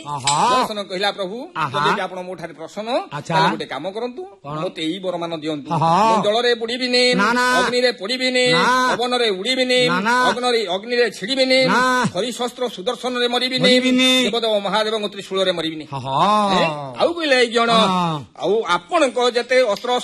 ଦର୍ଶନ କହିଲା ପ୍ରଭୁ ଯଦି ଆପଣ ମୋ ଠାରେ ପ୍ରସନ୍ନ ତାହେଲେ ଗୋଟେ କାମ କରନ୍ତୁ ମୋତେ ଏଇ ବରମାନ ଦିଅନ୍ତୁ ମୁଁ ଜଳରେ ବୁଡିବିନି ଅଗ୍ନିରେ ପୋଡିବିନି ପବନରେ ଉଡିବିନି ଅଗ୍ନିରେ ଛିଡିବିନି ହରିଶସ୍ତ୍ର ସୁଦର୍ଶନରେ ମରିବିନି ଦେବଦେବ ମହାଦେବଙ୍କ ତ୍ରିଶୂଳରେ ମରିବିନି। ଆଉ କହିଲେ ଏଇ ଜଣ ଆଉ ଆପଣଙ୍କ ଯେତେ ଅସ୍ତ୍ର